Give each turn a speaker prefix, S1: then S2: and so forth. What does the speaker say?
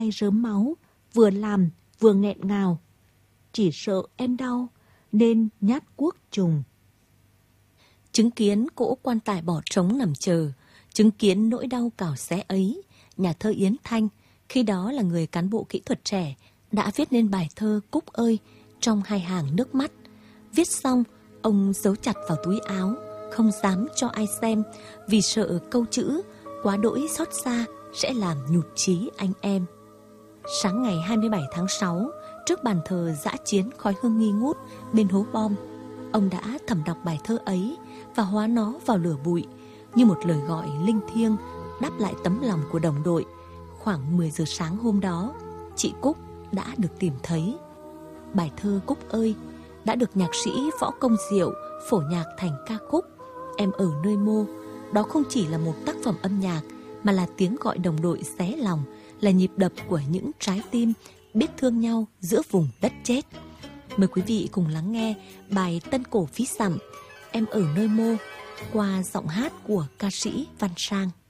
S1: rớm máu, vừa làm vừa nghẹn ngào. Chỉ sợ em đau nên nhát cuốc trùng.
S2: Chứng kiến cỗ quan tài bỏ trống nằm chờ, chứng kiến nỗi đau cào xé ấy, nhà thơ Yến Thanh, khi đó là người cán bộ kỹ thuật trẻ, đã viết nên bài thơ Cúc ơi trong hai hàng nước mắt. Viết xong, ông giấu chặt vào túi áo, không dám cho ai xem vì sợ câu chữ quá đỗi xót xa sẽ làm nhụt chí anh em. Sáng ngày 27 tháng 6, trước bàn thờ dã chiến khói hương nghi ngút bên hố bom, ông đã thầm đọc bài thơ ấy và hóa nó vào lửa bụi như một lời gọi linh thiêng đáp lại tấm lòng của đồng đội. Khoảng 10 giờ sáng hôm đó, chị Cúc đã được tìm thấy. Bài thơ Cúc ơi đã được nhạc sĩ Võ Công Diệu phổ nhạc thành ca khúc Em ở nơi mô. Đó không chỉ là một tác phẩm âm nhạc mà là tiếng gọi đồng đội xé lòng, là nhịp đập của những trái tim biết thương nhau giữa vùng đất chết. Mời quý vị cùng lắng nghe bài tân cổ Phí Sặm Em ở nơi mô qua giọng hát của ca sĩ Văn Sang.